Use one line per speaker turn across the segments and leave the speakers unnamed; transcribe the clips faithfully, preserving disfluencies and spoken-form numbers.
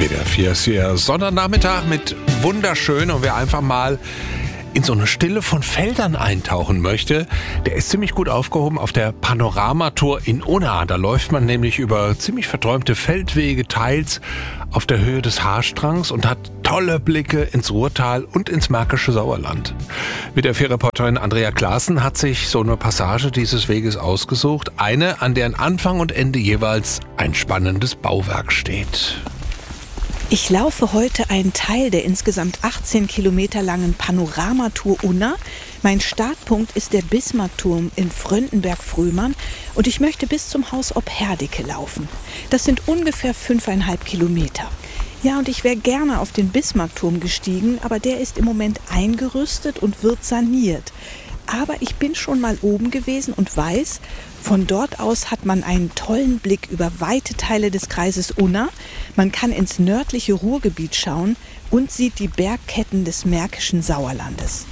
W D R vier ist hier Sonnernachmittag mit wunderschön und wer einfach mal in so eine Stille von Feldern eintauchen möchte, der ist ziemlich gut aufgehoben auf der Panoramatour in Unna. Da läuft man nämlich über ziemlich verträumte Feldwege, teils auf der Höhe des Haarstrangs und hat tolle Blicke ins Ruhrtal und ins Märkische Sauerland. W D R vier-Reporterin Andrea Klaassen hat sich so eine Passage dieses Weges ausgesucht. Eine, an deren Anfang und Ende jeweils ein spannendes Bauwerk steht.
Ich laufe heute einen Teil der insgesamt achtzehn Kilometer langen Panoramatour Unna. Mein Startpunkt ist der Bismarckturm in Fröndenberg-Fröhmann und ich möchte bis zum Haus Opherdicke laufen. Das sind ungefähr fünfeinhalb Kilometer. Ja, und ich wäre gerne auf den Bismarckturm gestiegen, aber der ist im Moment eingerüstet und wird saniert. Aber ich bin schon mal oben gewesen und weiß, von dort aus hat man einen tollen Blick über weite Teile des Kreises Unna. Man kann ins nördliche Ruhrgebiet schauen und sieht die Bergketten des Märkischen Sauerlandes.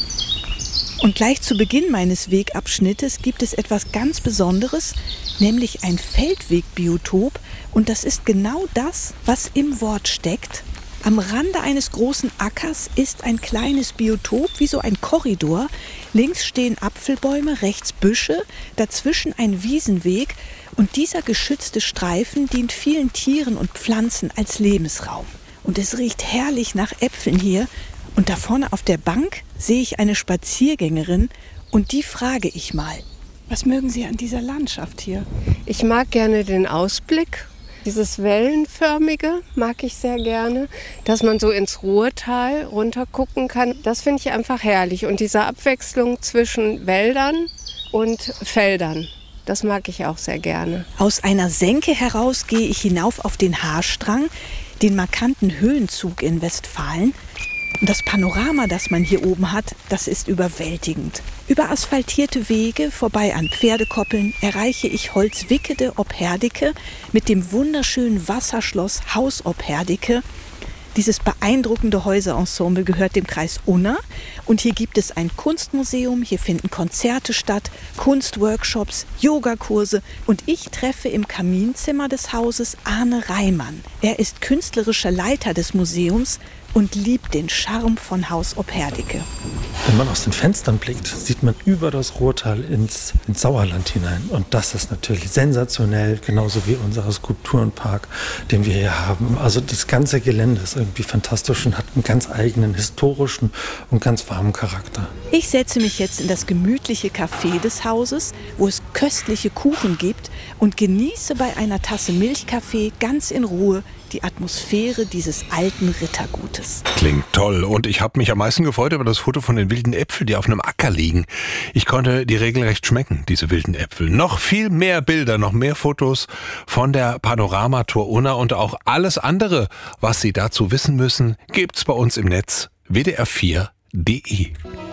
Und gleich zu Beginn meines Wegabschnittes gibt es etwas ganz Besonderes, nämlich ein Feldwegbiotop. Und das ist genau das, was im Wort steckt. Am Rande eines großen Ackers ist ein kleines Biotop, wie so ein Korridor. Links stehen Apfelbäume, rechts Büsche, dazwischen ein Wiesenweg. Und dieser geschützte Streifen dient vielen Tieren und Pflanzen als Lebensraum. Und es riecht herrlich nach Äpfeln hier. Und da vorne auf der Bank sehe ich eine Spaziergängerin und die frage ich mal. Was mögen Sie an dieser Landschaft hier?
Ich mag gerne den Ausblick. Dieses Wellenförmige mag ich sehr gerne, dass man so ins Ruhrtal runter gucken kann. Das finde ich einfach herrlich. Und diese Abwechslung zwischen Wäldern und Feldern, das mag ich auch sehr gerne.
Aus einer Senke heraus gehe ich hinauf auf den Haarstrang, den markanten Höhenzug in Westfalen. Und das Panorama, das man hier oben hat, das ist überwältigend. Über asphaltierte Wege, vorbei an Pferdekoppeln, erreiche ich Holzwickede Opherdicke mit dem wunderschönen Wasserschloss Haus Opherdicke. Dieses beeindruckende Häuserensemble gehört dem Kreis Unna. Und hier gibt es ein Kunstmuseum, hier finden Konzerte statt, Kunstworkshops, Yogakurse. Und ich treffe im Kaminzimmer des Hauses Arne Reimann. Er ist künstlerischer Leiter des Museums und liebt den Charme von Haus Opherdicke.
Wenn man aus den Fenstern blickt, sieht man über das Ruhrtal ins, ins Sauerland hinein. Und das ist natürlich sensationell, genauso wie unser Skulpturenpark, den wir hier haben. Also das ganze Gelände ist irgendwie fantastisch und hat einen ganz eigenen historischen und ganz warmen Charakter.
Ich setze mich jetzt in das gemütliche Café des Hauses, wo es köstliche Kuchen gibt und genieße bei einer Tasse Milchkaffee ganz in Ruhe die Atmosphäre dieses alten Rittergutes.
Klingt toll und ich habe mich am meisten gefreut über das Foto von den wilden Äpfeln, die auf einem Acker liegen. Ich konnte die regelrecht schmecken, diese wilden Äpfel. Noch viel mehr Bilder, noch mehr Fotos von der Panoramatour Unna und auch alles andere, was Sie dazu wissen müssen, gibt's bei uns im Netz w d r vier punkt d e.